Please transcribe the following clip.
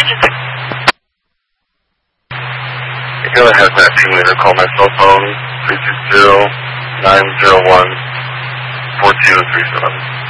engine 6. Go ahead, that team leader. Call my cell phone, 320-901-4237.